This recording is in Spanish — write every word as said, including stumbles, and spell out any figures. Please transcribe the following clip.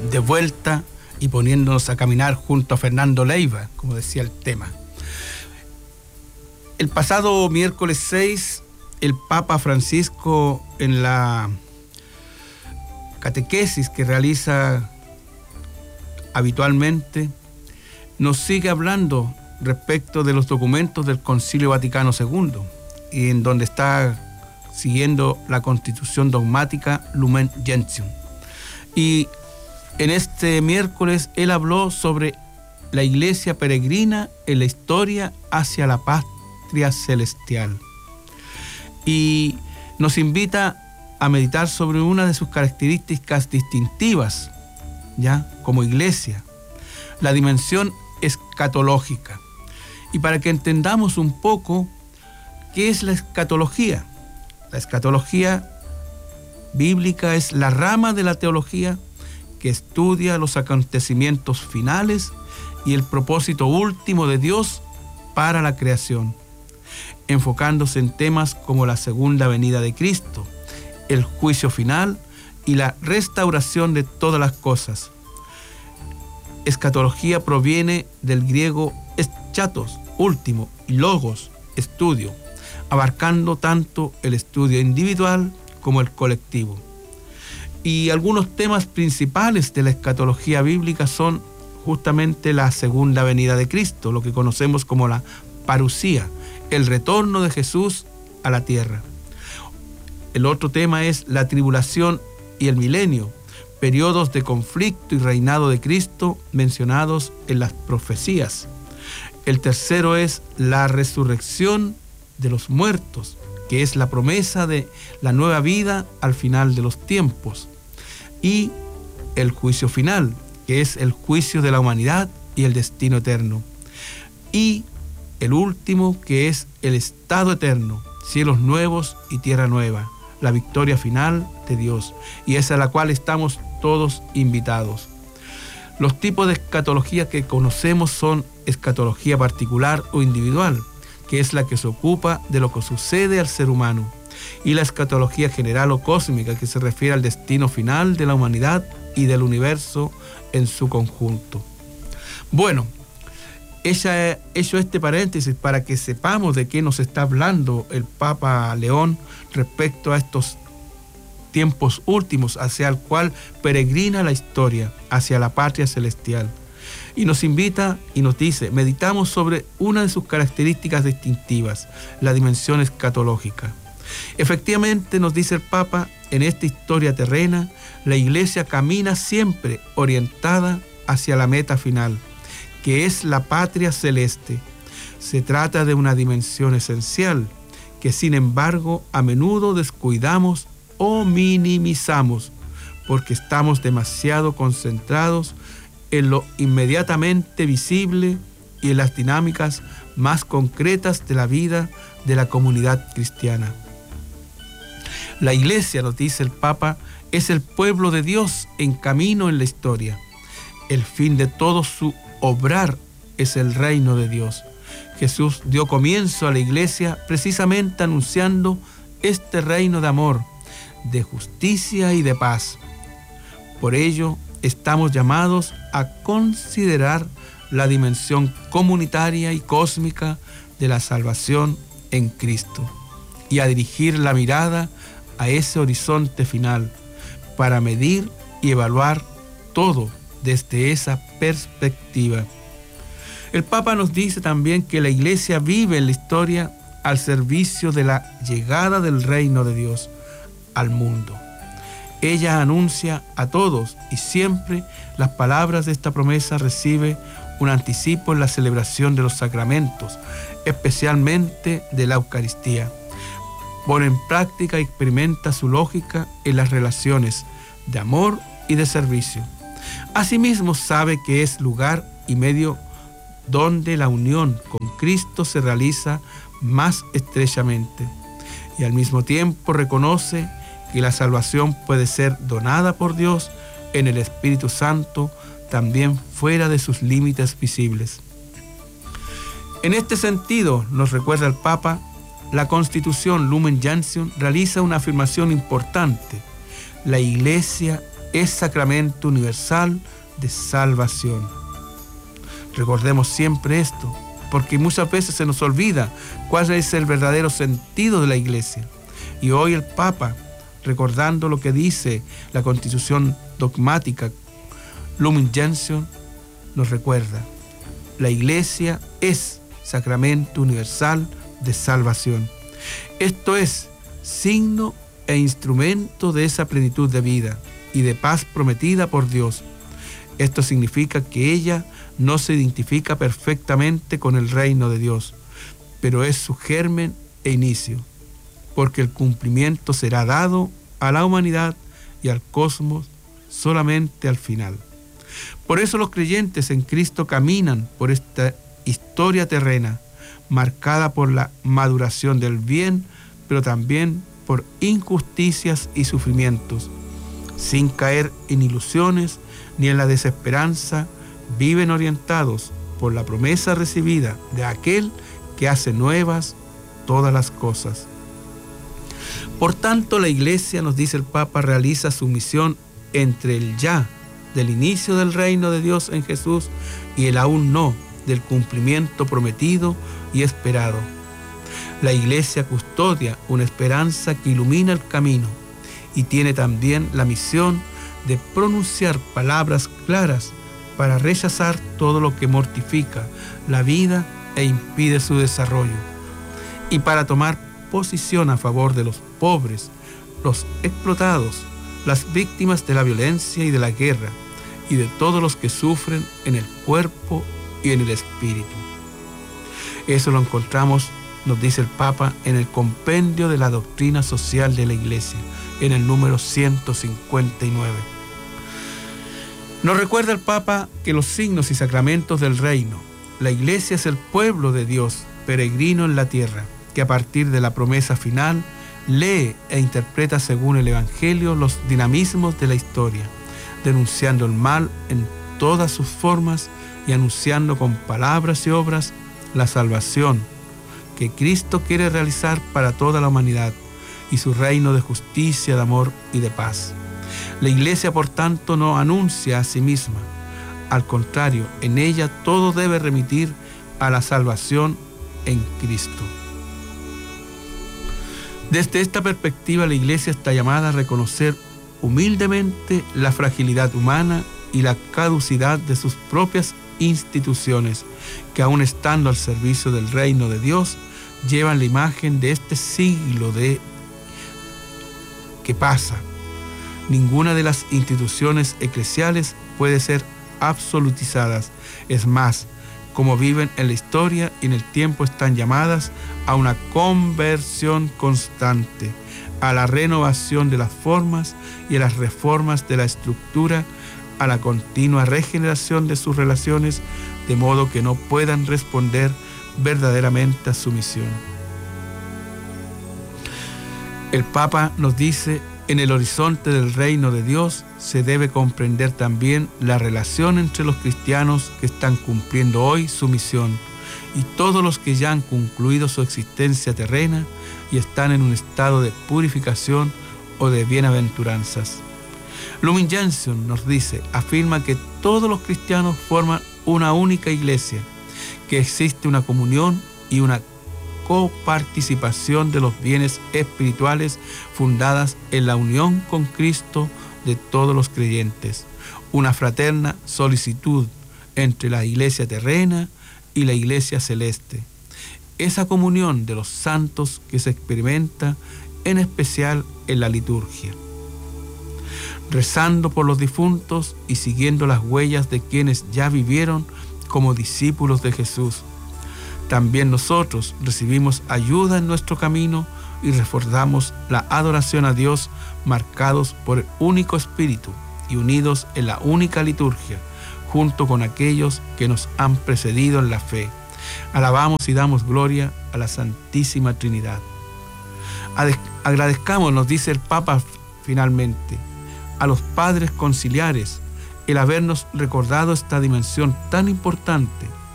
de vuelta y poniéndonos a caminar junto a Fernando Leiva, como decía el tema. El pasado miércoles seis, el Papa Francisco, en la catequesis que realiza habitualmente, nos sigue hablando respecto de los documentos del Concilio Vaticano segundo, y en donde está siguiendo la Constitución dogmática Lumen Gentium. Y en este miércoles él habló sobre la iglesia peregrina en la historia hacia la patria celestial. Y nos invita a meditar sobre una de sus características distintivas, ya como iglesia, la dimensión escatológica. Y para que entendamos un poco qué es la escatología. La escatología bíblica es la rama de la teología que estudia los acontecimientos finales y el propósito último de Dios para la creación, enfocándose en temas como la segunda venida de Cristo, el juicio final y la restauración de todas las cosas. Escatología proviene del griego eschatos, último, y logos, estudio, abarcando tanto el estudio individual como el colectivo. Y algunos temas principales de la escatología bíblica son justamente la segunda venida de Cristo, lo que conocemos como la parusía, el retorno de Jesús a la tierra. El otro tema es la tribulación y el milenio, periodos de conflicto y reinado de Cristo mencionados en las profecías. El tercero es la resurrección de los muertos, que es la promesa de la nueva vida al final de los tiempos. Y el juicio final, que es el juicio de la humanidad y el destino eterno. Y el último, que es el estado eterno, cielos nuevos y tierra nueva, la victoria final de Dios, y es a la cual estamos todos invitados. Los tipos de escatología que conocemos son escatología particular o individual, que es la que se ocupa de lo que sucede al ser humano, y la escatología general o cósmica, que se refiere al destino final de la humanidad y del universo en su conjunto. Bueno, hecho este paréntesis para que sepamos de qué nos está hablando el Papa León respecto a estos tiempos últimos hacia el cual peregrina la historia, hacia la patria celestial. Y nos invita y nos dice, meditamos sobre una de sus características distintivas, la dimensión escatológica. Efectivamente, nos dice el Papa, en esta historia terrena, la Iglesia camina siempre orientada hacia la meta final, que es la patria celeste. Se trata de una dimensión esencial, que sin embargo a menudo descuidamos o minimizamos, porque estamos demasiado concentrados en lo inmediatamente visible y en las dinámicas más concretas de la vida de la comunidad cristiana. La Iglesia, nos dice el Papa, es el pueblo de Dios en camino en la historia. El fin de todo su obrar es el reino de Dios. Jesús dio comienzo a la Iglesia precisamente anunciando este reino de amor, de justicia y de paz. Por ello, estamos llamados a considerar la dimensión comunitaria y cósmica de la salvación en Cristo y a dirigir la mirada a ese horizonte final para medir y evaluar todo desde esa perspectiva. El Papa nos dice también que la Iglesia vive en la historia al servicio de la llegada del reino de Dios al mundo. Ella anuncia a todos y siempre las palabras de esta promesa recibe un anticipo en la celebración de los sacramentos, especialmente de la Eucaristía. Pone en práctica y experimenta su lógica en las relaciones de amor y de servicio. Asimismo sabe que es lugar y medio donde la unión con Cristo se realiza más estrechamente y al mismo tiempo reconoce que la salvación puede ser donada por Dios en el Espíritu Santo también fuera de sus límites visibles. En este sentido, nos recuerda el Papa, la Constitución Lumen Gentium realiza una afirmación importante. La Iglesia es sacramento universal de salvación. Recordemos siempre esto, porque muchas veces se nos olvida cuál es el verdadero sentido de la Iglesia. Y hoy el Papa, recordando lo que dice la Constitución dogmática Lumen Gentium, nos recuerda: la Iglesia es sacramento universal de salvación. Esto es signo e instrumento de esa plenitud de vida y de paz prometida por Dios. Esto significa que ella no se identifica perfectamente con el reino de Dios, pero es su germen e inicio, porque el cumplimiento será dado a la humanidad y al cosmos solamente al final. Por eso los creyentes en Cristo caminan por esta historia terrena, marcada por la maduración del bien, pero también por injusticias y sufrimientos. Sin caer en ilusiones ni en la desesperanza, viven orientados por la promesa recibida de aquel que hace nuevas todas las cosas. Por tanto, la Iglesia, nos dice el Papa, realiza su misión entre el ya del inicio del reino de Dios en Jesús y el aún no del cumplimiento prometido y esperado. La Iglesia custodia una esperanza que ilumina el camino y tiene también la misión de pronunciar palabras claras para rechazar todo lo que mortifica la vida e impide su desarrollo, y para tomar posición a favor de los pobres, los explotados, las víctimas de la violencia y de la guerra, y de todos los que sufren en el cuerpo y en el espíritu. Eso lo encontramos, nos dice el Papa, en el Compendio de la Doctrina Social de la Iglesia, en el número ciento cincuenta y nueve. Nos recuerda el Papa que los signos y sacramentos del reino, la Iglesia es el pueblo de Dios, peregrino en la tierra, que a partir de la promesa final lee e interpreta según el Evangelio los dinamismos de la historia, denunciando el mal en todas sus formas y anunciando con palabras y obras la salvación que Cristo quiere realizar para toda la humanidad y su reino de justicia, de amor y de paz. La Iglesia, por tanto, no anuncia a sí misma. Al contrario, en ella todo debe remitir a la salvación en Cristo. Desde esta perspectiva, la Iglesia está llamada a reconocer humildemente la fragilidad humana y la caducidad de sus propias instituciones, que aun estando al servicio del reino de Dios, llevan la imagen de este siglo de que pasa. Ninguna de las instituciones eclesiales puede ser absolutizadas. Es más, como viven en la historia y en el tiempo, están llamadas a una conversión constante, a la renovación de las formas y a las reformas de la estructura, a la continua regeneración de sus relaciones, de modo que no puedan responder verdaderamente a su misión. El Papa nos dice: en el horizonte del reino de Dios se debe comprender también la relación entre los cristianos que están cumpliendo hoy su misión y todos los que ya han concluido su existencia terrena y están en un estado de purificación o de bienaventuranzas. Lumen Gentium, nos dice, afirma que todos los cristianos forman una única iglesia, que existe una comunión y una coparticipación de los bienes espirituales fundadas en la unión con Cristo de todos los creyentes, una fraterna solicitud entre la iglesia terrena y la iglesia celeste. Esa comunión de los santos que se experimenta en especial en la liturgia. Rezando por los difuntos y siguiendo las huellas de quienes ya vivieron como discípulos de Jesús. También nosotros recibimos ayuda en nuestro camino y reforzamos la adoración a Dios, marcados por el único Espíritu y unidos en la única liturgia, junto con aquellos que nos han precedido en la fe. Alabamos y damos gloria a la Santísima Trinidad. Agradezcamos, nos dice el Papa finalmente, a los padres conciliares el habernos recordado esta dimensión tan importante